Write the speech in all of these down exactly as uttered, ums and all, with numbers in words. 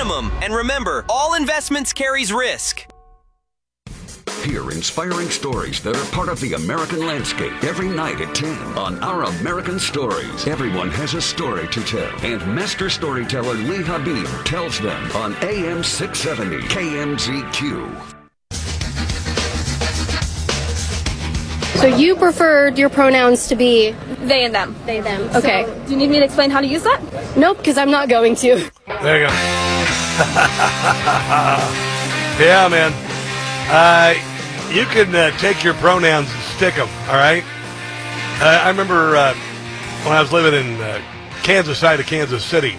minimum. And remember, all investments carries risk. Hear inspiring stories that are part of the American landscape every night at ten on Our American Stories. Everyone has a story to tell, and master storyteller Lee Habib tells them on A M six seventy K M Z Q. So you preferred your pronouns to be they and them. They, them. Okay. So, do you need me to explain how to use that? Nope, because I'm not going to. There you go. Yeah, man. Uh, you can uh, take your pronouns and stick them, all right? Uh, I remember uh, when I was living in uh, Kansas side of Kansas City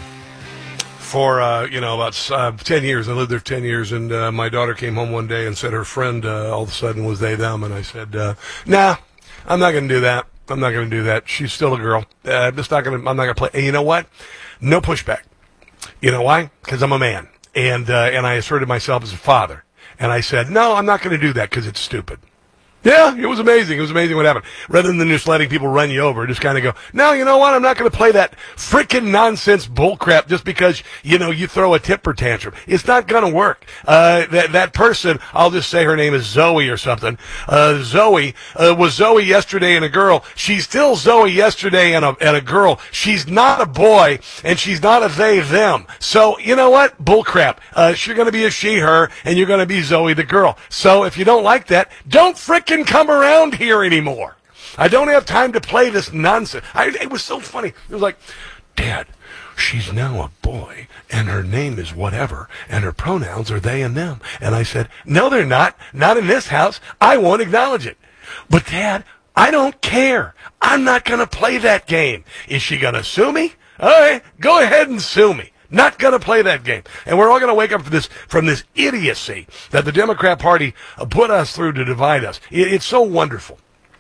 for, uh, you know, about uh, ten years. I lived there ten years, and uh, my daughter came home one day and said her friend uh, all of a sudden was they, them, and I said, uh, nah, I'm not going to do that. I'm not going to do that. She's still a girl. Uh, I'm just not going to, I'm not going to play. And you know what? No pushback. You know why? Because I'm a man, and uh, and I asserted myself as a father. And I said, no, I'm not going to do that because it's stupid. Yeah, it was amazing. It was amazing what happened. Rather than just letting people run you over, just kind of go, no, you know what? I'm not going to play that freaking nonsense bullcrap just because, you know, you throw a temper tantrum. It's not going to work. Uh, that, that person, I'll just say her name is Zoe or something. Uh, Zoe, uh, was Zoe yesterday and a girl. She's still Zoe yesterday and a, and a girl. She's not a boy and she's not a they, them. So, you know what? Bullcrap. Uh, she's going to be a she, her, and you're going to be Zoe the girl. So if you don't like that, don't frickin' come around here anymore. I don't have time to play this nonsense. I, it was so funny. It was like, Dad, she's now a boy, and her name is whatever, and her pronouns are they and them. And I said, no, they're not. Not in this house. I won't acknowledge it. But, Dad, I don't care. I'm not going to play that game. Is she going to sue me? All right, go ahead and sue me. Not going to play that game. And we're all going to wake up from this, from this idiocy that the Democrat Party put us through to divide us. It, it's so wonderful.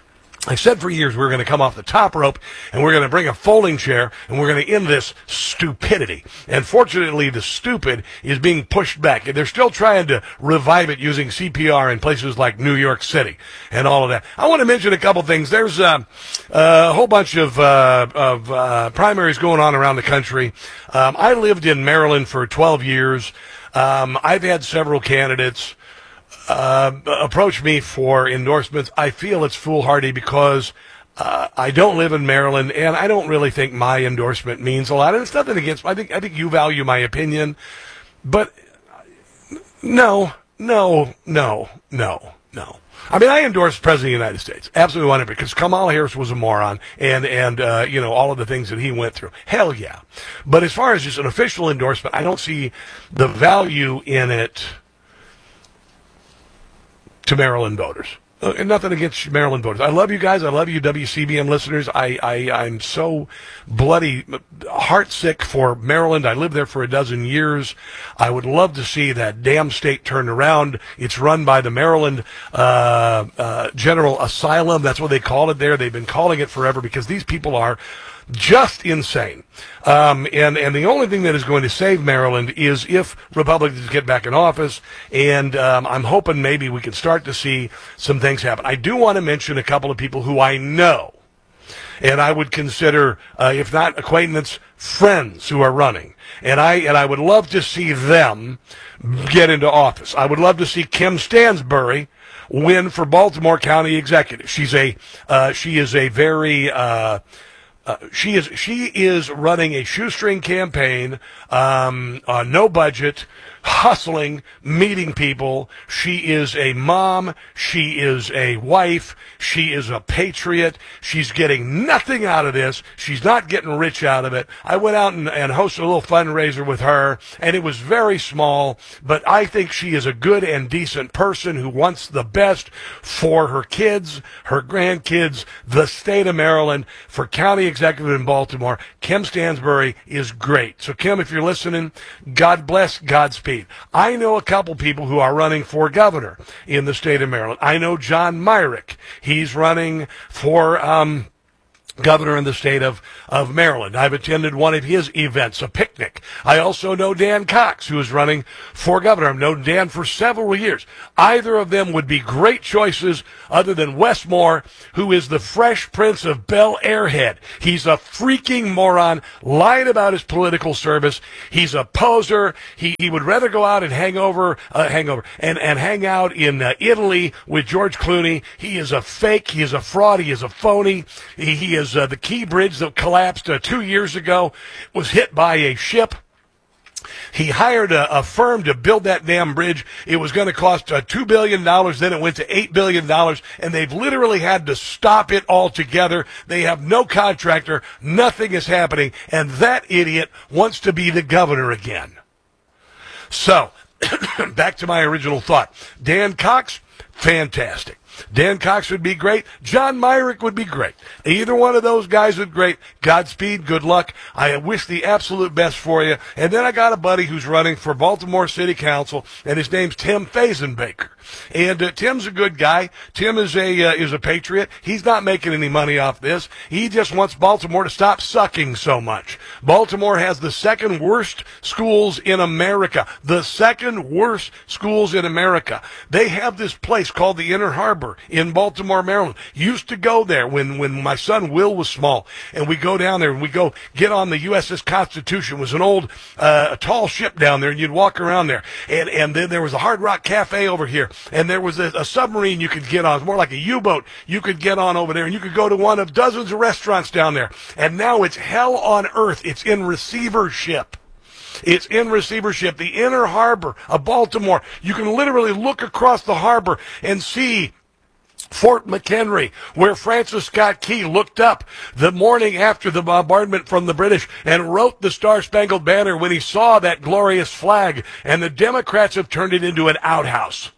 I said for years we were going to come off the top rope and we're going to bring a folding chair and we're going to end this stupidity. And fortunately, the stupid is being pushed back. They're still trying to revive it using C P R in places like New York City and all of that. I want to mention a couple things. There's uh, a whole bunch of, uh, of uh, primaries going on around the country. Um, I lived in Maryland for twelve years. Um, I've had several candidates Uh, approach me for endorsements. I feel it's foolhardy because uh, I don't live in Maryland, and I don't really think my endorsement means a lot. And it's nothing against. I think I think you value my opinion, but no, no, no, no, no. I mean, I endorsed the President of the United States. Absolutely one hundred percent. Because Kamala Harris was a moron, and, and uh, you know, all of the things that he went through. Hell yeah. But as far as just an official endorsement, I don't see the value in it to Maryland voters. Uh, and nothing against Maryland voters. I love you guys. I love you W C B M listeners. I, I, I'm so bloody heartsick for Maryland. I lived there for a dozen years. I would love to see that damn state turned around. It's run by the Maryland uh, uh, General Asylum. That's what they call it there. They've been calling it forever because these people are just insane. Um, and, and the only thing that is going to save Maryland is if Republicans get back in office, and um, I'm hoping maybe we can start to see some things happen. I do want to mention a couple of people who I know, and I would consider, uh, if not acquaintance, friends who are running. And I and I would love to see them get into office. I would love to see Kim Stansbury win for Baltimore County Executive. She's a uh, she is a very uh, Uh, she is she is running a shoestring campaign, um, uh, no budget, hustling, meeting people. She is a mom. She is a wife. She is a patriot. She's getting nothing out of this. She's not getting rich out of it. I went out and, and hosted a little fundraiser with her, and it was very small, but I think she is a good and decent person who wants the best for her kids, her grandkids, the state of Maryland, for county executive in Baltimore. Kim Stansbury is great. So, Kim, if you're listening, God bless, Godspeed. I know a couple people who are running for governor in the state of Maryland. I know John Myrick. He's running for um, governor in the state of, of Maryland. I've attended one of his events, a picnic. I also know Dan Cox, who is running for governor. I've known Dan for several years. Either of them would be great choices other than Wes Moore, who is the Fresh Prince of Bel-Air head. He's a freaking moron, lied about his political service. He's a poser. He, he would rather go out and hang over, uh, hang over, and, and hang out in uh, Italy with George Clooney. He is a fake. He is a fraud. He is a phony. He, he is Uh, the Key Bridge that collapsed uh, two years ago was hit by a ship. He hired a, a firm to build that damn bridge. It was going to cost uh, two billion dollars. Then it went to eight billion dollars, and they've literally had to stop it altogether. They have no contractor. Nothing is happening, and that idiot wants to be the governor again. So, back to my original thought. Dan Cox, fantastic. Dan Cox would be great. John Myrick would be great. Either one of those guys would be great. Godspeed. Good luck. I wish the absolute best for you. And then I got a buddy who's running for Baltimore City Council, and his name's Tim Fazenbaker. And uh, Tim's a good guy. Tim is a uh, is a patriot. He's not making any money off this. He just wants Baltimore to stop sucking so much. Baltimore has the second worst schools in America. The second worst schools in America. They have this place called the Inner Harbor in Baltimore, Maryland. Used to go there when, when my son Will was small, and we go down there and we go get on the U S S Constitution. It was an old, uh, a tall ship down there, and you'd walk around there. And, and then there was a Hard Rock Cafe over here, and there was a, a submarine you could get on. It's more like a U-boat you could get on over there, and you could go to one of dozens of restaurants down there. And now it's hell on earth. It's in receivership. It's in receivership. The Inner Harbor of Baltimore. You can literally look across the harbor and see Fort McHenry, where Francis Scott Key looked up the morning after the bombardment from the British and wrote the Star-Spangled Banner when he saw that glorious flag. And the Democrats have turned it into an outhouse.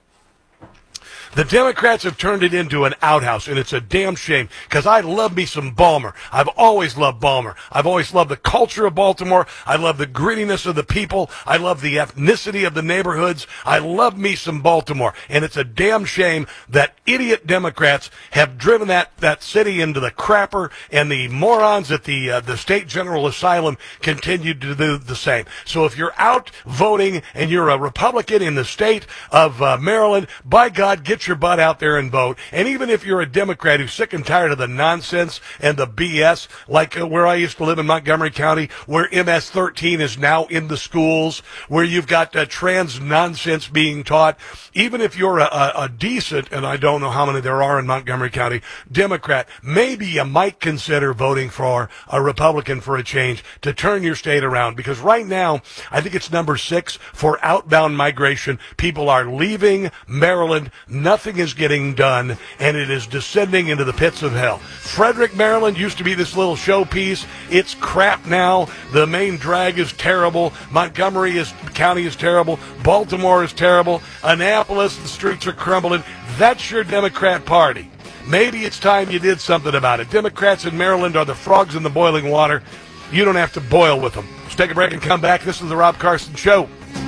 The Democrats have turned it into an outhouse, and it's a damn shame, because I love me some Balmer. I've always loved Balmer. I've always loved the culture of Baltimore. I love the grittiness of the people. I love the ethnicity of the neighborhoods. I love me some Baltimore, and it's a damn shame that idiot Democrats have driven that, that city into the crapper, and the morons at the uh, the State General Asylum continue to do the same. So if you're out voting and you're a Republican in the state of uh, Maryland, by God, get your butt out there and vote. And even if you're a Democrat who's sick and tired of the nonsense and the B S, like uh, where I used to live in Montgomery County, where M S thirteen is now in the schools, where you've got uh, trans nonsense being taught, even if you're a, a, a decent, and I don't know how many there are in Montgomery County, Democrat, maybe you might consider voting for a Republican for a change to turn your state around. Because right now, I think it's number six for outbound migration. People are leaving Maryland. Nothing is getting done, and it is descending into the pits of hell. Frederick, Maryland used to be this little showpiece. It's crap now. The main drag is terrible. Montgomery is, County is terrible. Baltimore is terrible. Annapolis, the streets are crumbling. That's your Democrat Party. Maybe it's time you did something about it. Democrats in Maryland are the frogs in the boiling water. You don't have to boil with them. Let's take a break and come back. This is the Rob Carson Show.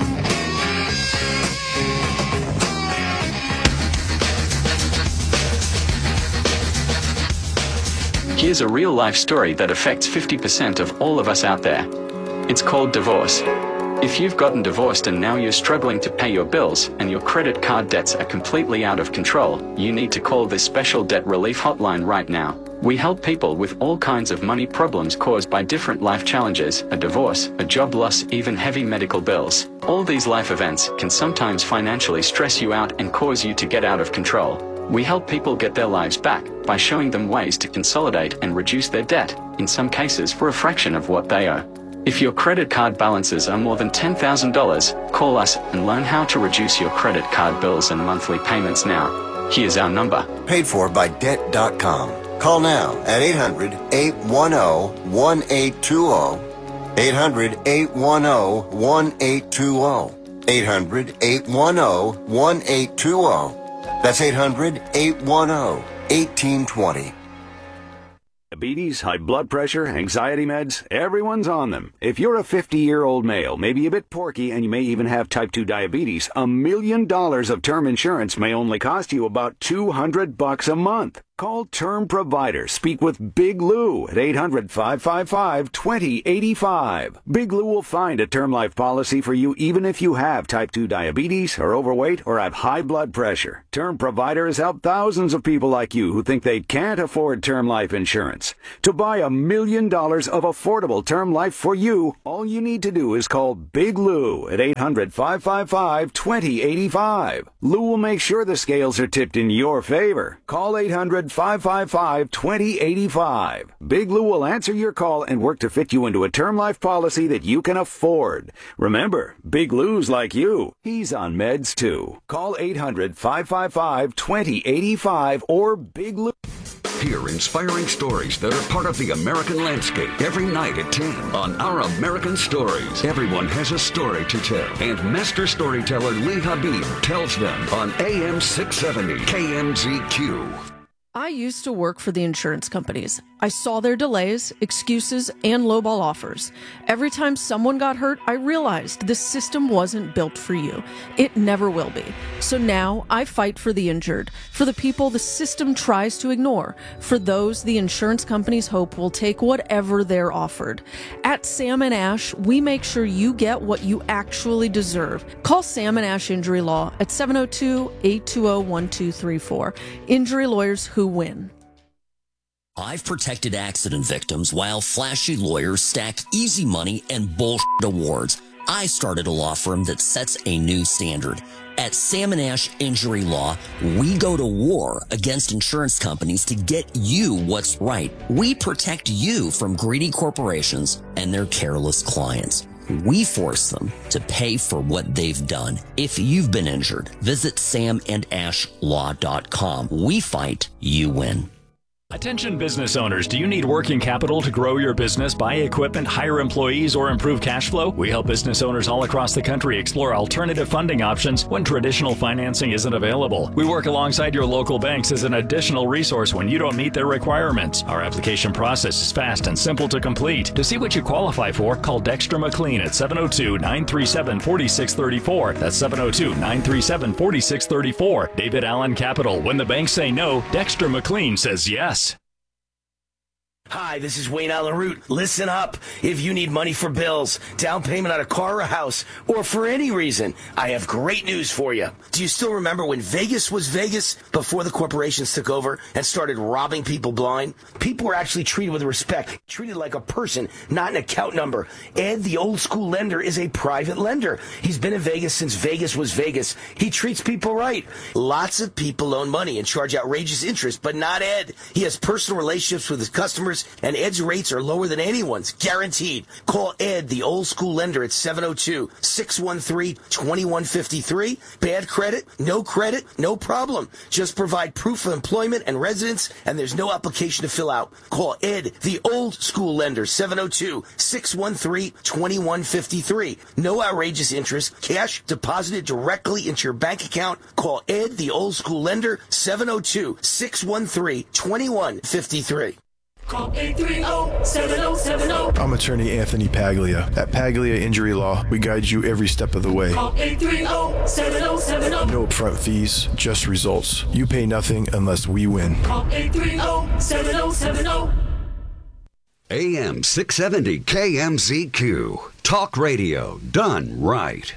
Here's a real-life story that affects fifty percent of all of us out there. It's called divorce. If you've gotten divorced and now you're struggling to pay your bills and your credit card debts are completely out of control, you need to call this special debt relief hotline right now. We help people with all kinds of money problems caused by different life challenges, a divorce, a job loss, even heavy medical bills. All these life events can sometimes financially stress you out and cause you to get out of control. We help people get their lives back by showing them ways to consolidate and reduce their debt, in some cases for a fraction of what they owe. If your credit card balances are more than ten thousand dollars, call us and learn how to reduce your credit card bills and monthly payments now. Here's our number. Paid for by debt dot com. Call now at eight hundred, eight one zero, one eight two zero. eight hundred, eight one zero, one eight two zero. eight hundred, eight one zero, one eight two zero. That's eight hundred, eight one zero, one eight two zero. Diabetes, high blood pressure, anxiety meds, everyone's on them. If you're a fifty-year-old male, maybe a bit porky, and you may even have type two diabetes, a million dollars of term insurance may only cost you about two hundred bucks a month. Call Term Provider. Speak with Big Lou at eight hundred, five five five, two zero eight five. Big Lou will find a term life policy for you even if you have type two diabetes, are overweight, or have high blood pressure. Term Provider has helped thousands of people like you who think they can't afford term life insurance. To buy a million dollars of affordable term life for you, all you need to do is call Big Lou at eight hundred, five five five, two zero eight five. Lou will make sure the scales are tipped in your favor. Call eight hundred, five five five, two zero eight five. Big Lou will answer your call and work to fit you into a term life policy that you can afford. Remember, Big Lou's like you. He's on meds too. Call eight hundred, five five five, two zero eight five or Big Lou. Hear inspiring stories that are part of the American landscape every night at ten on Our American Stories. Everyone has a story to tell, and master storyteller Lee Habib tells them on A M six seventy K M Z Q. I used to work for the insurance companies. I saw their delays, excuses, and lowball offers. Every time someone got hurt, I realized this system wasn't built for you. It never will be. So now I fight for the injured, for the people the system tries to ignore, for those the insurance companies hope will take whatever they're offered. At Sam and Ash, we make sure you get what you actually deserve. Call Sam and Ash Injury Law at seven oh two, eight two oh, one two three four. Injury lawyers who win. I've protected accident victims while flashy lawyers stack easy money and bullshit awards. I started a law firm that sets a new standard. At Sam and Ash Injury Law, we go to war against insurance companies to get you what's right. We protect you from greedy corporations and their careless clients. We force them to pay for what they've done. If you've been injured, visit sam and ash law dot com. We fight, you win. Attention business owners, do you need working capital to grow your business, buy equipment, hire employees, or improve cash flow? We help business owners all across the country explore alternative funding options when traditional financing isn't available. We work alongside your local banks as an additional resource when you don't meet their requirements. Our application process is fast and simple to complete. To see what you qualify for, call Dexter McLean at seven oh two, nine three seven, four six three four. That's seven oh two, nine three seven, four six three four. David Allen Capital. When the banks say no, Dexter McLean says yes. Hi, this is Wayne Allen Root. Listen up. If you need money for bills, down payment on a car or a house, or for any reason, I have great news for you. Do you still remember when Vegas was Vegas before the corporations took over and started robbing people blind? People were actually treated with respect, treated like a person, not an account number. Ed, the old school lender, is a private lender. He's been in Vegas since Vegas was Vegas. He treats people right. Lots of people loan money and charge outrageous interest, but not Ed. He has personal relationships with his customers, and Ed's rates are lower than anyone's, guaranteed. Call Ed, the old school lender, at seven oh two, six one three, two one five three. Bad credit? No credit? No problem. Just provide proof of employment and residence, and there's no application to fill out. Call Ed, the old school lender, seven oh two, six one three, two one five three. No outrageous interest. Cash deposited directly into your bank account. Call Ed, the old school lender, seven oh two, six one three, two one five three. Call eight three zero, seven zero seven zero. I'm attorney Anthony Paglia. At Paglia Injury Law, we guide you every step of the way. Call eight three zero, seven zero seven zero. No upfront fees, just results. You pay nothing unless we win. Call eight three zero, seven zero seven zero. A M six seventy K M Z Q. Talk radio done right.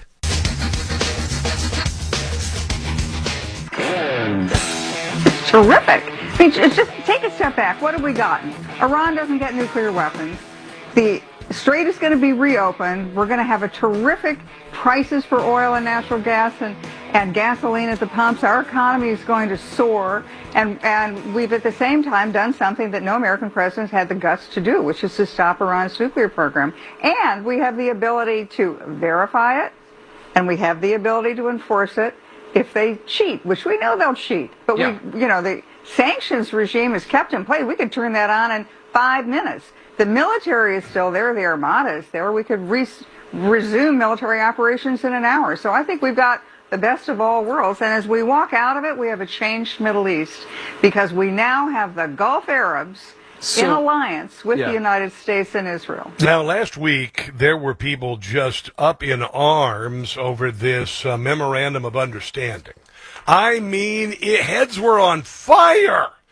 Terrific. I mean, just take a step back. What have we gotten? Iran doesn't get nuclear weapons. The Strait is going to be reopened. We're going to have a terrific prices for oil and natural gas and, and gasoline at the pumps. Our economy is going to soar. And, and we've at the same time done something that no American president's had the guts to do, which is to stop Iran's nuclear program. And we have the ability to verify it, and we have the ability to enforce it if they cheat, which we know they'll cheat. But yeah. we, you know, the sanctions regime is kept in place. We could turn that on in five minutes. The military is still there. The Armada is there. We could re resume military operations in an hour. So I think we've got the best of all worlds. And as we walk out of it, we have a changed Middle East because we now have the Gulf Arabs so, in alliance with yeah. the United States and Israel. Now, last week, there were people just up in arms over this uh, memorandum of understanding. I mean, it, heads were on fire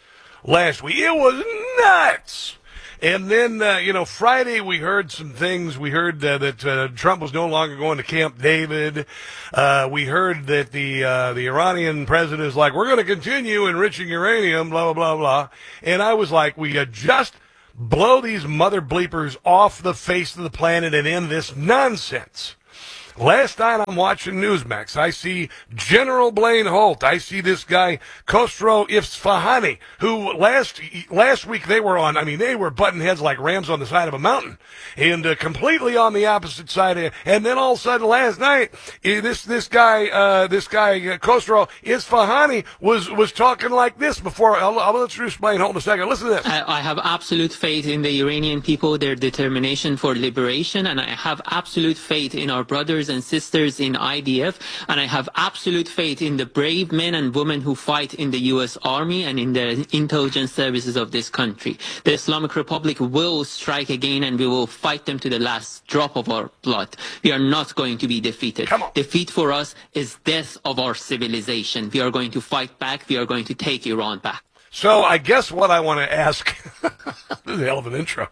last week. It was nuts. And then, uh, you know, Friday we heard some things. We heard uh, that uh, Trump was no longer going to Camp David. Uh, we heard that the uh, the Iranian president is like, we're going to continue enriching uranium, blah, blah, blah, blah. And I was like, we uh, just blow these mother bleepers off the face of the planet and end this nonsense. Last night I'm watching Newsmax. I see General Blaine Holt. I see this guy, Khosrow Isfahani, who last last week they were on, I mean, they were butting heads like rams on the side of a mountain, and uh, completely on the opposite side. Of, and then all of a sudden last night, eh, this this guy, uh, this guy, uh, Khosrow Isfahani, was, was talking like this before. I'll, I'll let you explain. Hold on a second. Listen to this. I, I have absolute faith in the Iranian people, their determination for liberation, and I have absolute faith in our brothers and sisters in I D F, and I have absolute faith in the brave men and women who fight in the U S Army and in the intelligence services of this country. The Islamic Republic will strike again, and we will fight them to the last drop of our blood. We are not going to be defeated. Defeat for us is death of our civilization. We are going to fight back. We are going to take Iran back. So I guess what I want to ask, this is a hell of an intro.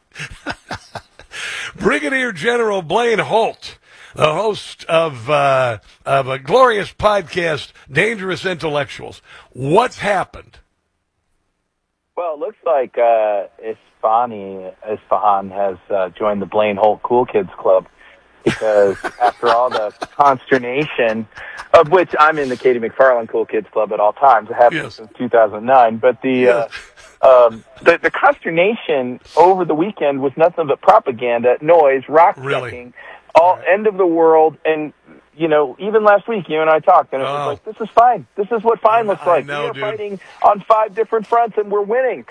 Brigadier General Blaine Holt, the host of uh, of a glorious podcast, Dangerous Intellectuals. What's happened? Well, it looks like uh, Isfahani, Isfahan has uh, joined the Blaine Holt Cool Kids Club, because after all the consternation, of which I'm in the Katie McFarland Cool Kids Club at all times, I have been yes. since two thousand nine, but the... Yes. Uh, Um, the, the consternation over the weekend was nothing but propaganda, noise, rock really? checking, all right. End of the world, and you know, even last week you and I talked, and it was oh. like, this is fine. This is what fine looks like. know, we are dude. fighting on five different fronts, and we're winning.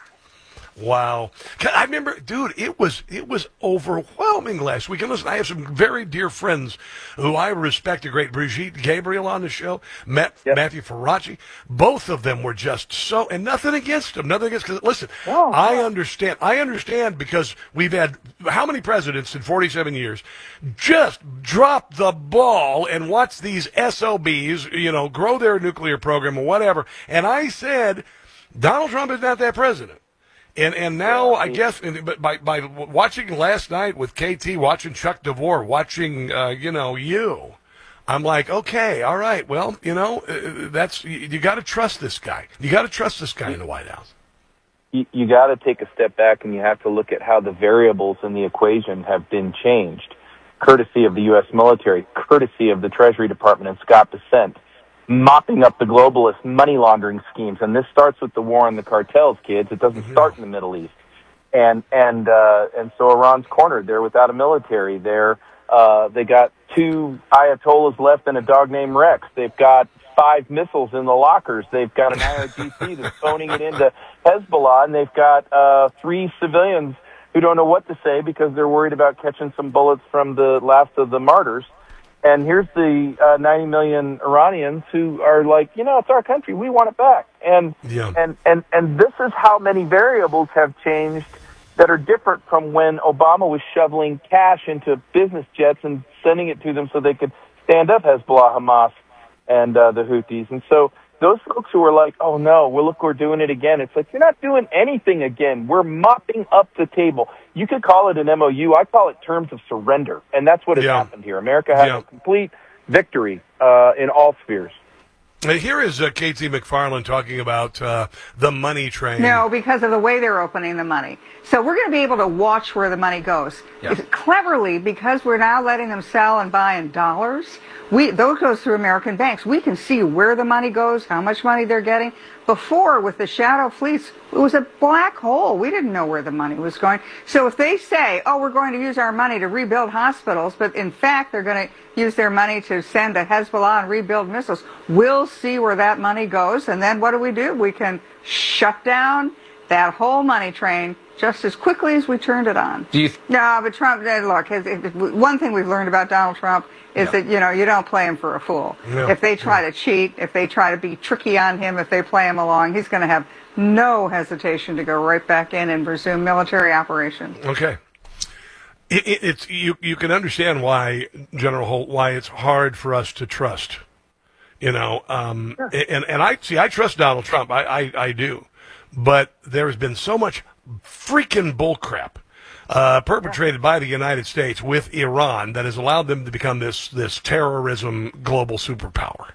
Wow. I remember, dude, it was it was overwhelming last week. And listen, I have some very dear friends who I respect, the great Brigitte Gabriel on the show, Matt, yep. Matthew Faraci. Both of them were just so, and nothing against them, nothing against, because listen, no, I no. understand, I understand because we've had, how many presidents in forty-seven years just drop the ball and watch these S O Bs, you know, grow their nuclear program or whatever. And I said, Donald Trump is not that president. And and now I guess but by by watching last night with K T, watching Chuck DeVore, watching uh, you know you, I'm like, okay, all right, well, you know uh, that's you, you got to trust this guy. You got to trust this guy in the White House. You, you got to take a step back and you have to look at how the variables in the equation have been changed, courtesy of the U S military, courtesy of the Treasury Department and Scott Bessent, mopping up the globalist money laundering schemes. And this starts with the war on the cartels, kids. It doesn't mm-hmm. start in the Middle East. And and uh, and so Iran's cornered. They're without a military. They're uh, they got two Ayatollahs left and a dog named Rex. They've got five missiles in the lockers. They've got an I R G C that's phoning it into Hezbollah, and they've got uh, three civilians who don't know what to say because they're worried about catching some bullets from the last of the martyrs. And here's the uh, ninety million Iranians who are like, you know, it's our country. We want it back. And, yeah. and, and, and this is how many variables have changed that are different from when Obama was shoveling cash into business jets and sending it to them so they could stand up Hezbollah, Hamas, and uh, the Houthis. And so those folks who are like, oh, no, well, look, we're doing it again. It's like, you're not doing anything again. We're mopping up the table. You could call it an M O U. I call it terms of surrender. And that's what has yeah. happened here. America has yeah. a complete victory uh, in all spheres. And here is uh, K T McFarland talking about uh, the money train. No, because of the way they're opening the money. So we're going to be able to watch where the money goes. Yeah. Cleverly, because we're now letting them sell and buy in dollars, we those goes through American banks. We can see where the money goes, how much money they're getting. Before, with the shadow fleets, it was a black hole. We didn't know where the money was going. So if they say, oh, we're going to use our money to rebuild hospitals, but in fact they're going to use their money to send to Hezbollah and rebuild missiles, we'll see where that money goes. And then what do we do? We can shut down that whole money train just as quickly as we turned it on. Do you th- no, but Trump, look, his, his, one thing we've learned about Donald Trump is yeah. that, you know, you don't play him for a fool. Yeah. If they try yeah. to cheat, if they try to be tricky on him, if they play him along, he's going to have no hesitation to go right back in and resume military operations. Okay. It, it, it's you. You can understand why, General Holt, why it's hard for us to trust. You know, um, sure. and and I see. I trust Donald Trump. I, I, I do. but there has been so much freaking bullcrap uh, perpetrated by the United States with Iran that has allowed them to become this this terrorism global superpower.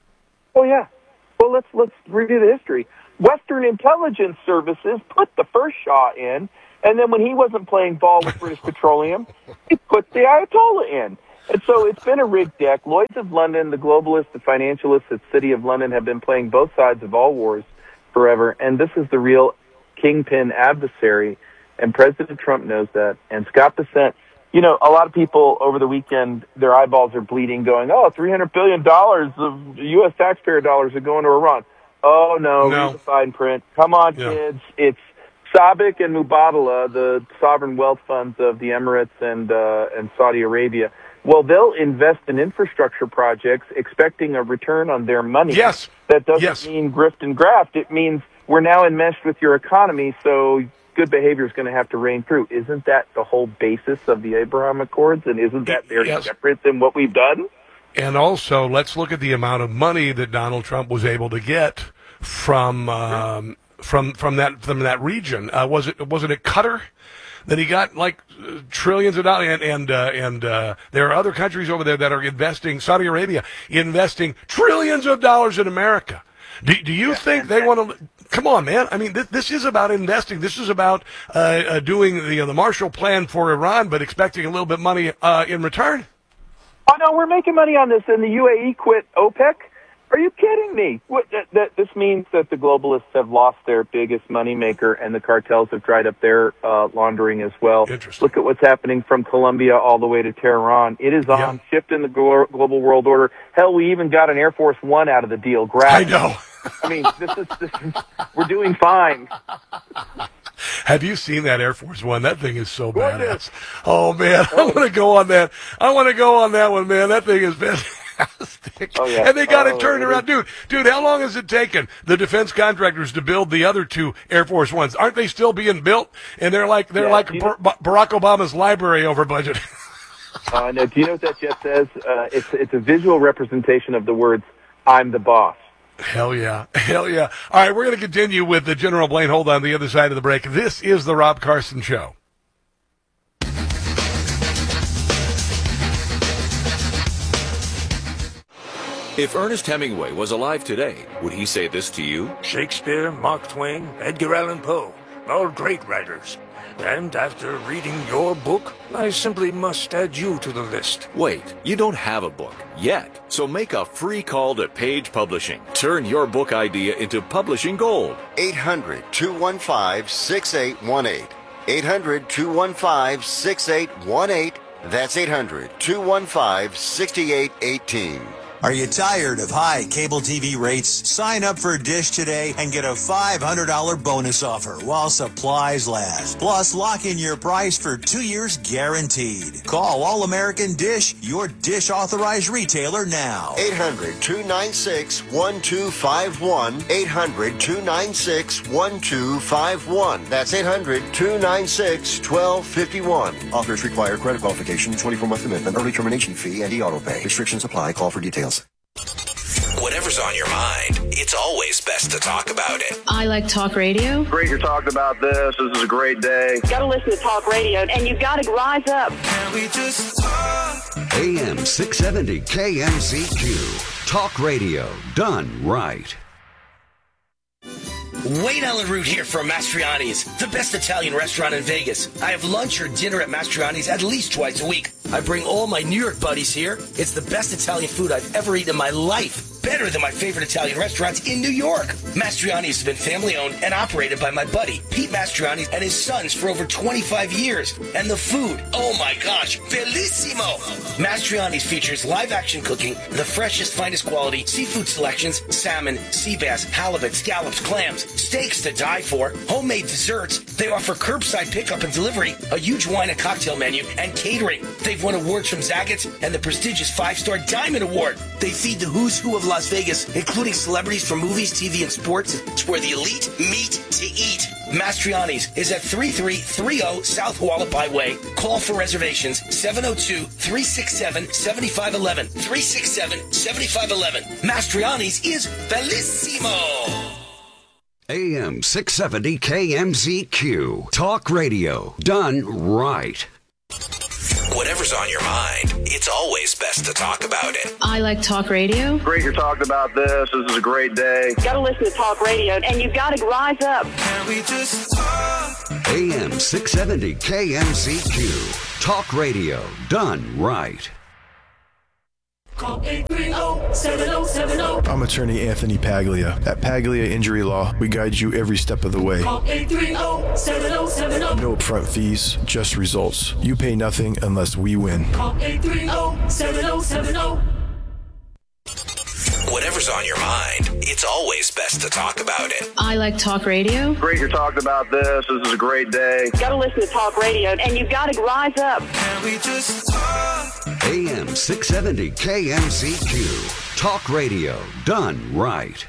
Oh yeah. Well, let's let's review the history. Western intelligence services put the first Shah in, and then when he wasn't playing ball with British Petroleum, he put the Ayatollah in. And so it's been a rigged deck. Lloyds of London, the globalists, the financialists at City of London have been playing both sides of all wars forever, and this is the real kingpin adversary, and President Trump knows that. And Scott Bessent, you know, a lot of people over the weekend, their eyeballs are bleeding going, oh, three hundred billion dollars of U S taxpayer dollars are going to Iran. Oh, no, no. read the fine print. Come on, yeah. kids. It's Sabic and Mubadala, the sovereign wealth funds of the Emirates and uh, and Saudi Arabia. Well, they'll invest in infrastructure projects expecting a return on their money. Yes. That doesn't yes. mean grift and graft. It means we're now enmeshed with your economy, so good behavior is going to have to reign through. Isn't that the whole basis of the Abraham Accords, and isn't that very yes. separate than what we've done? And also, let's look at the amount of money that Donald Trump was able to get from um, from from that from that region. Uh, was it wasn't it Qatar that he got like uh, trillions of dollars, and and uh, and uh, there are other countries over there that are investing. Saudi Arabia investing trillions of dollars in America. Do do you think they want to? Come on, man. I mean, this, this is about investing. This is about uh, uh, doing the uh, the Marshall Plan for Iran, but expecting a little bit of money uh, in return. Oh no, we're making money on this, and the U A E quit OPEC. Are you kidding me? What, that, that, this means that the globalists have lost their biggest moneymaker, and the cartels have dried up their uh, laundering as well. Interesting. Look at what's happening from Colombia all the way to Tehran. It is on yeah. shift in the glo- global world order. Hell, we even got an Air Force One out of the deal. Grab I know. I mean, this is, this is we're doing fine. Have you seen that Air Force One? That thing is so badass. Oh man, I want to go on that. I want to go on that one, man. That thing is fantastic. Oh, yeah. And they got oh, it turned around, dude. Dude, how long has it taken the defense contractors to build the other two Air Force Ones? Aren't they still being built? And they're like they're yeah, like you Bar- Barack Obama's library over budget. uh, no, do you know what that jet says? Uh, it's it's a visual representation of the words "I'm the boss." Hell yeah. Hell yeah. All right, we're going to continue with the General Blaine Hold on the other side of the break. This is the Rob Carson Show. If Ernest Hemingway was alive today, would he say this to you? Shakespeare, Mark Twain, Edgar Allan Poe, all great writers. And after reading your book, I simply must add you to the list. Wait, you don't have a book yet. So make a free call to Page Publishing. Turn your book idea into publishing gold. eight hundred, two one five, six eight one eight. eight hundred, two one five, six eight one eight. That's eight hundred, two one five, six eight one eight. Are you tired of high cable T V rates? Sign up for Dish today and get a five hundred dollars bonus offer while supplies last. Plus, lock in your price for two years guaranteed. Call All American Dish, your Dish authorized retailer now. eight hundred, two nine six, one two five one. eight hundred, two nine six, one two five one. That's eight hundred, two nine six, one two five one. Offers require credit qualification, twenty-four month commitment, early termination fee, and e-auto pay. Restrictions apply. Call for details. Whatever's on your mind, it's always best to talk about it. I like talk radio. Great you're talking about this. This is a great day. You gotta listen to talk radio, and you gotta rise up. Can we just talk? A M six seventy K M Z Q. Talk radio done right. Wayne Allen Root here from Mastriani's, the best Italian restaurant in Vegas. I have lunch or dinner at Mastriani's at least twice a week. I bring all my New York buddies here. It's the best Italian food I've ever eaten in my life. Better than my favorite Italian restaurants in New York. Mastriani's has been family-owned and operated by my buddy, Pete Mastriani, and his sons for over twenty-five years. And the food, oh my gosh, bellissimo! Mastriani's features live-action cooking, the freshest, finest quality, seafood selections, salmon, sea bass, halibut, scallops, clams, steaks to die for, homemade desserts. They offer curbside pickup and delivery, a huge wine and cocktail menu, and catering. They've won awards from Zagat's and the prestigious five-star Diamond Award. They feed the who's who of Las Vegas, including celebrities from movies, T V, and sports. It's where the elite meet to eat. Mastriani's is at thirty-three thirty South Hualapai Way. Call for reservations seven oh two, three six seven, seven five one one. three six seven, seven five one one. Mastriani's is bellissimo. A M six seventy K M Z Q. Talk radio done right. Whatever's on your mind, it's always best to talk about it. I like talk radio. Great you're talking about this. This is a great day. Got to listen to talk radio, and you got to rise up. Can we just talk? A M six seventy K M Z Q. Talk radio done right. Call eight three zero, seven zero seven zero. I'm attorney Anthony Paglia. At Paglia Injury Law, we guide you every step of the way. Call eight three zero, seven zero seven zero. No upfront fees, just results. You pay nothing unless we win. Call eight three zero, seven zero seven zero. Whatever's on your mind, it's always best to talk about it. I like talk radio. Great you're talking about this. This is a great day. Got to listen to talk radio, and you got to rise up. Can we just talk? A M six seventy K M Z Q. Talk radio done right.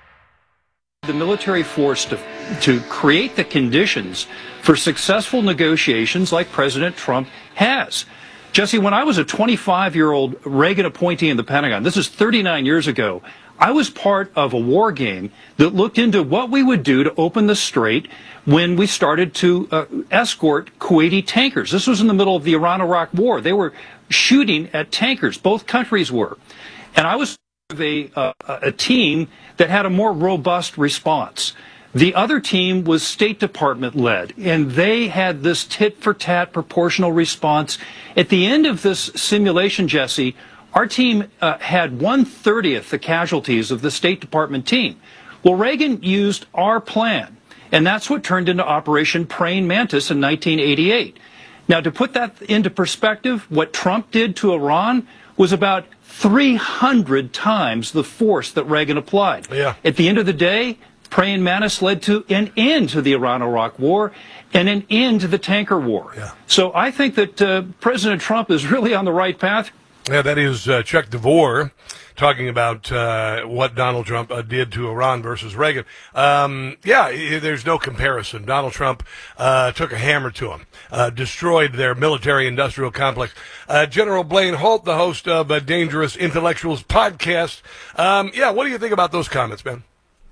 The military force to, to create the conditions for successful negotiations like President Trump has. Jesse, when I was a twenty-five-year-old Reagan appointee in the Pentagon, this is thirty-nine years ago, I was part of a war game that looked into what we would do to open the strait when we started to uh, escort Kuwaiti tankers. This was in the middle of the Iran-Iraq war. They were shooting at tankers. Both countries were. And I was part of a, uh, a team that had a more robust response. The other team was State Department led, and they had this tit-for-tat proportional response. At the end of this simulation, Jesse, our team uh, had one thirtieth the casualties of the State Department team. Well, Reagan used our plan, and that's what turned into Operation Praying Mantis in nineteen eighty-eight. Now, to put that into perspective, what Trump did to Iran was about three hundred times the force that Reagan applied. Yeah. At the end of the day, Praying Mantis led to an end to the Iran-Iraq war and an end to the tanker war. Yeah. So I think that uh, President Trump is really on the right path. Yeah, that is uh, Chuck DeVore talking about uh, what Donald Trump uh, did to Iran versus Reagan. Um, yeah, I- there's no comparison. Donald Trump uh, took a hammer to him, uh, destroyed their military-industrial complex. Uh, General Blaine Holt, the host of a Dangerous Intellectuals podcast. Um, yeah, what do you think about those comments, man?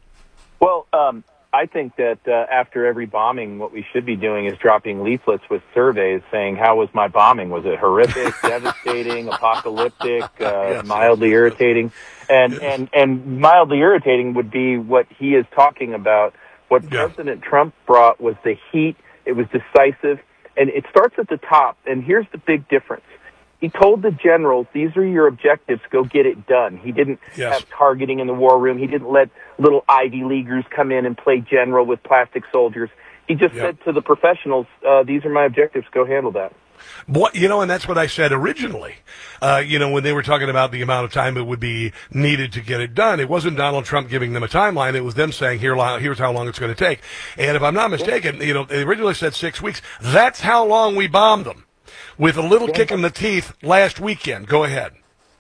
Well, um, I think that uh, after every bombing, what we should be doing is dropping leaflets with surveys saying, how was my bombing? Was it horrific, devastating, apocalyptic, uh, Yes. mildly irritating? And, and, and mildly irritating would be what he is talking about. What Yeah. President Trump brought was the heat. It was decisive. And it starts at the top. And here's the big difference. He told the generals, these are your objectives, go get it done. He didn't Yes. have targeting in the war room. He didn't let little Ivy Leaguers come in and play general with plastic soldiers. He just Yeah. said to the professionals, uh, these are my objectives, go handle that. What, you know, and that's what I said originally. Uh, you know, when they were talking about the amount of time it would be needed to get it done, it wasn't Donald Trump giving them a timeline. It was them saying, Here, lo- here's how long it's going to take. And if I'm not mistaken, you know, they originally said six weeks. That's how long we bombed them, with a little kick in the teeth last weekend. Go ahead.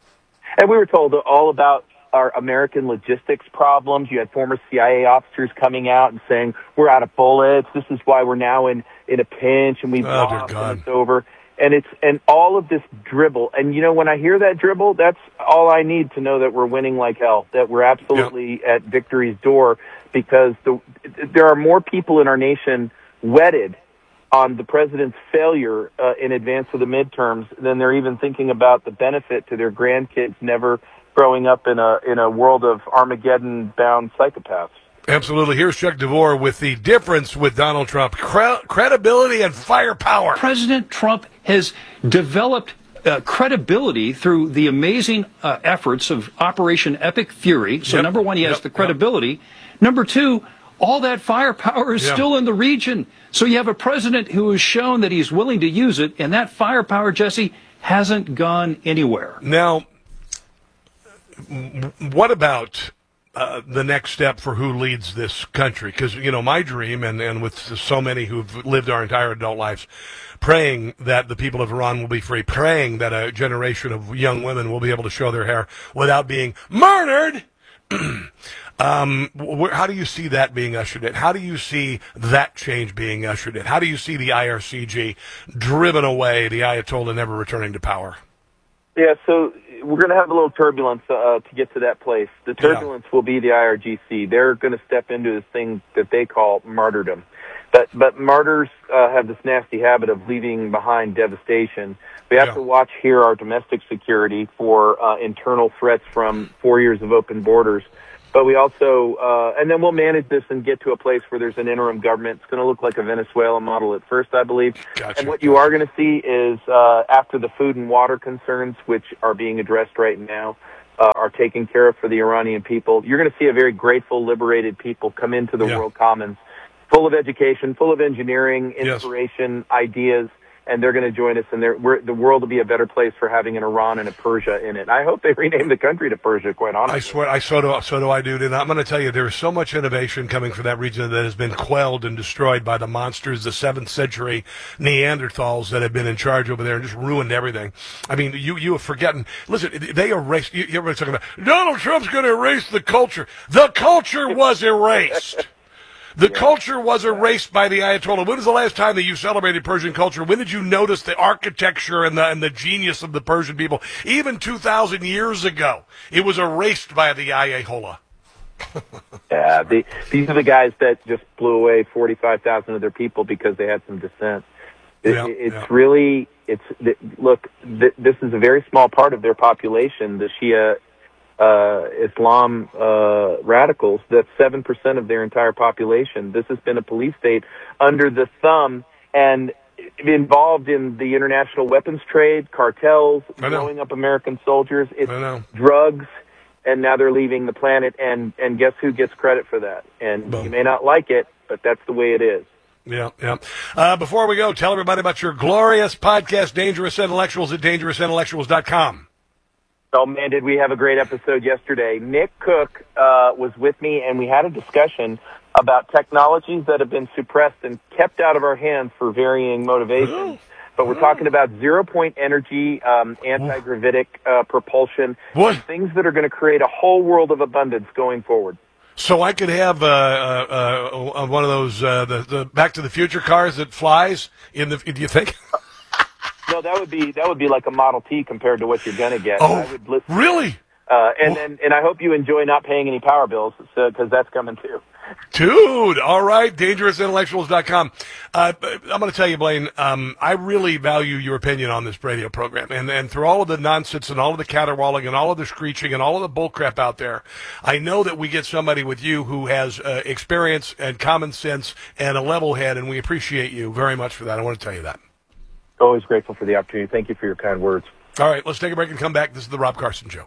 And we were told all about our American logistics problems. You had former C I A officers coming out and saying, we're out of bullets. This is why we're now in, in a pinch and we've Oh, dear lost God. and it's over. And it's, and all of this dribble. And you know, when I hear that dribble, that's all I need to know that we're winning like hell, that we're absolutely at victory's door, because the, there are more people in our nation wedded on the president's failure uh, in advance of the midterms than they're even thinking about the benefit to their grandkids never growing up in a in a world of Armageddon-bound psychopaths. Absolutely. Here's Chuck DeVore with the difference with Donald Trump: Cre- credibility and firepower. President Trump has developed uh, credibility through the amazing uh, efforts of Operation Epic Fury. So, Yep. number one, he has Yep. the credibility. Number two, all that firepower is Yeah. still in the region. So you have a president who has shown that he's willing to use it, and that firepower, Jesse, hasn't gone anywhere. Now, w- what about uh, the next step for who leads this country? Because, you know, my dream, and, and with so many who've lived our entire adult lives, praying that the people of Iran will be free, praying that a generation of young women will be able to show their hair without being murdered. Um, wh- how do you see that being ushered in? How do you see that change being ushered in? How do you see the I R C G driven away, the Ayatollah never returning to power? Yeah, so we're going to have a little turbulence uh, to get to that place. The turbulence yeah. will be the I R G C. They're going to step into this thing that they call martyrdom. But but martyrs uh, have this nasty habit of leaving behind devastation. We have yeah. to watch here our domestic security for uh, internal threats from four years of open borders. But we also, uh, and then we'll manage this and get to a place where there's an interim government. It's going to look like a Venezuela model at first, I believe. Gotcha. And what you are going to see is uh, after the food and water concerns, which are being addressed right now, uh, are taken care of for the Iranian people, you're going to see a very grateful, liberated people come into the yeah. World Commons, full of education, full of engineering, inspiration, yes. ideas. And they're going to join us, and we're, the world will be a better place for having an Iran and a Persia in it. I hope they rename the country to Persia, quite honestly. I swear, I so do, so do I, dude. And I'm going to tell you, there is so much innovation coming from that region that has been quelled and destroyed by the monsters, the seventh century Neanderthals that have been in charge over there and just ruined everything. I mean, you you are forgetting. Listen, they erased. You, everybody's talking about Donald Trump's going to erase the culture. The culture was erased. The yeah. culture was erased by the Ayatollah. When was the last time that you celebrated Persian culture? When did you notice the architecture and the and the genius of the Persian people? Even two thousand years ago, it was erased by the Ayatollah. yeah, the, these are the guys that just blew away forty-five thousand of their people because they had some dissent. It, yeah, it's yeah. really, it's look, th- this is a very small part of their population, the Shia Uh, Islam uh, radicals. That's seven percent of their entire population. This has been a police state under the thumb and involved in the international weapons trade, cartels, blowing up American soldiers. It's drugs, and now they're leaving the planet, and, and guess who gets credit for that? And Boom. You may not like it, but that's the way it is. Yeah, yeah. Uh, before we go, tell everybody about your glorious podcast, Dangerous Intellectuals, at dangerous intellectuals dot com. Oh, man, did we have a great episode yesterday. Nick Cook uh, was with me, and we had a discussion about technologies that have been suppressed and kept out of our hands for varying motivations. But we're talking about zero-point energy, um, anti-gravitic uh, propulsion, what? things that are going to create a whole world of abundance going forward. So I could have uh, uh, uh, one of those uh, the, the Back to the Future cars that flies in the. Do you think? No, that would be that would be like a Model T compared to what you're going to get. Oh, I would listen, really? Uh, and, and and I hope you enjoy not paying any power bills, because that's coming too. Dude, all right, dangerous intellectuals dot com. Uh, I'm going to tell you, Blaine, um, I really value your opinion on this radio program. And, and through all of the nonsense and all of the caterwauling and all of the screeching and all of the bullcrap out there, I know that we get somebody with you who has uh, experience and common sense and a level head, and we appreciate you very much for that. I want to tell you that. Always grateful for the opportunity. Thank you for your kind words. All right, let's take a break and come back. This is the Rob Carson Show.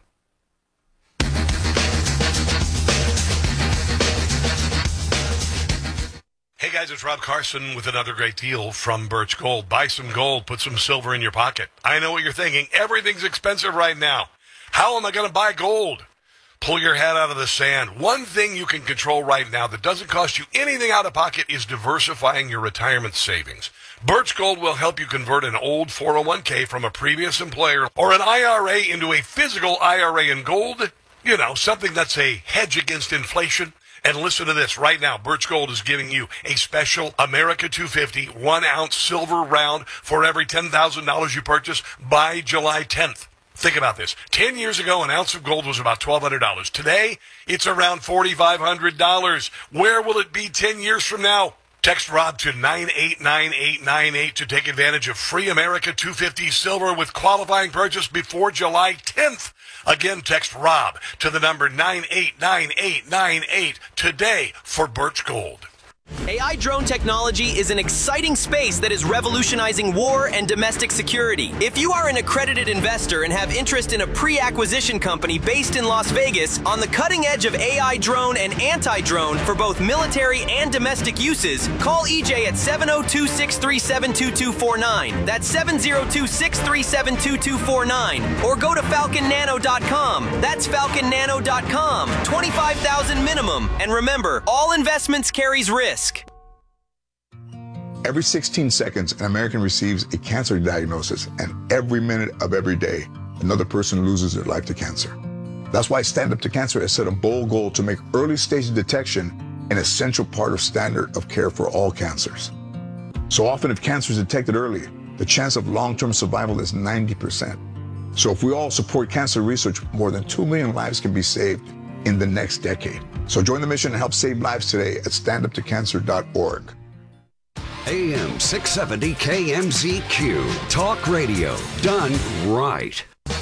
Hey guys, it's Rob Carson with another great deal from Birch Gold. Buy some gold, put some silver in your pocket. I know what you're thinking. Everything's expensive right now. How am I going to buy gold? Pull your head out of the sand. One thing you can control right now that doesn't cost you anything out of pocket is diversifying your retirement savings. Birch Gold will help you convert an old four oh one k from a previous employer or an I R A into a physical I R A in gold. You know, something that's a hedge against inflation. And listen to this. Right now, Birch Gold is giving you a special America two fifty one-ounce silver round for every ten thousand dollars you purchase by July tenth. Think about this. Ten years ago, an ounce of gold was about twelve hundred dollars. Today, it's around forty-five hundred dollars. Where will it be ten years from now? Text Rob to nine eight nine eight nine eight to take advantage of free America two fifty silver with qualifying purchase before July tenth. Again, text Rob to the number nine eight nine eight nine eight today for Birch Gold. A I drone technology is an exciting space that is revolutionizing war and domestic security. If you are an accredited investor and have interest in a pre-acquisition company based in Las Vegas on the cutting edge of A I drone and anti-drone for both military and domestic uses, call E J at seven oh two, six three seven, two two four nine. That's seven oh two, six three seven, two two four nine. Or go to falcon nano dot com. That's falcon nano dot com. twenty-five thousand dollars minimum. And remember, all investments carries risk. Every sixteen seconds, an American receives a cancer diagnosis, and every minute of every day, another person loses their life to cancer. That's why Stand Up to Cancer has set a bold goal to make early stage detection an essential part of standard of care for all cancers. So often, if cancer is detected early, the chance of long-term survival is ninety percent. So if we all support cancer research, more than two million lives can be saved in the next decade. So join the mission and help save lives today at stand up to cancer dot org. A M six seventy K M Z Q. Talk radio done right.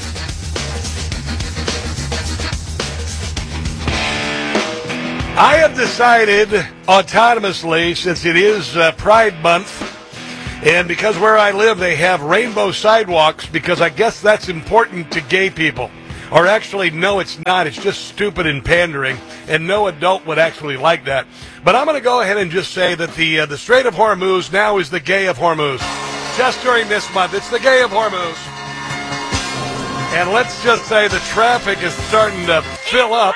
I have decided autonomously, since it is uh, Pride Month, and because where I live they have rainbow sidewalks, because I guess that's important to gay people. Or actually, no, it's not. It's just stupid and pandering, and no adult would actually like that. But I'm going to go ahead and just say that the uh, the Strait of Hormuz now is the Gay of Hormuz. Just during this month, it's the Gay of Hormuz. And let's just say the traffic is starting to fill up.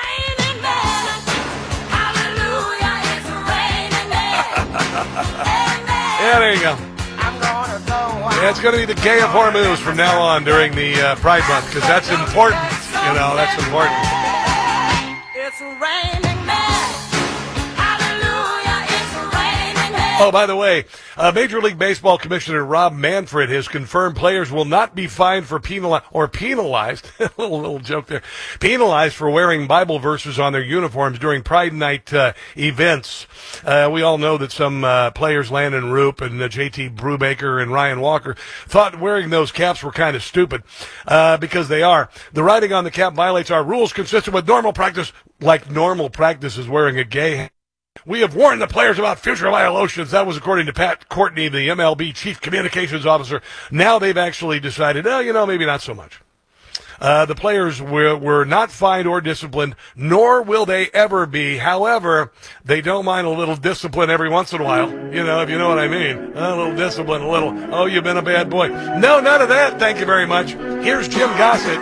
Yeah, there you go. Yeah, it's going to be the Gay of Hormuz from now on during the uh, Pride Month, because that's important. You know, that's important. It's raining men. Hallelujah, it's raining men. Oh, by the way, uh, Major League Baseball Commissioner Rob Manfred has confirmed players will not be fined for penal or penalized, little little joke there, penalized for wearing Bible verses on their uniforms during Pride Night uh, events. Uh, we all know that some uh, players, Landon Roop and uh, J T Brubaker and Ryan Walker, thought wearing those caps were kind of stupid, uh, because they are. The writing on the cap violates our rules consistent with normal practice, like normal practice is wearing a gay hat. We have warned the players about future violations. That was according to Pat Courtney, the M L B Chief Communications Officer. Now they've actually decided, oh, you know, maybe not so much. Uh, the players were, were not fined or disciplined, nor will they ever be. However, they don't mind a little discipline every once in a while. You know, if you know what I mean. A little discipline, a little, oh, you've been a bad boy. No, none of that. Thank you very much. Here's Jim Gossett.